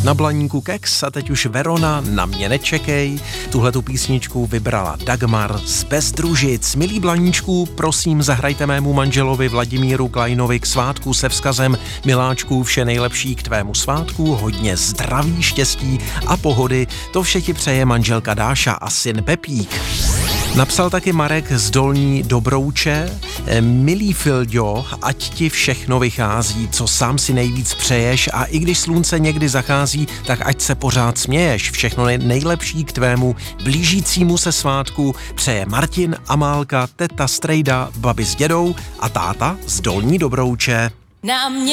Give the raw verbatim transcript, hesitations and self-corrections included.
Na Blaníku keks a teď už Verona, Na mě nečekej. Tuhletu písničku vybrala Dagmar z Bezdružic. Milí Blaníčků, prosím, zahrajte mému manželovi Vladimíru Kleinovi k svátku se vzkazem: miláčku, vše nejlepší k tvému svátku, hodně zdraví, štěstí a pohody. To vše ti přeje manželka Dáša a syn Pepík. Napsal taky Marek z Dolní Dobrouče: milý Filďo, ať ti všechno vychází, co sám si nejvíc přeješ, a i když slunce někdy zachází, tak ať se pořád směješ. Všechno nejlepší k tvému blížícímu se svátku přeje Martin, Amálka, teta Strejda, babi s dědou a táta z Dolní Dobrouče. Na mě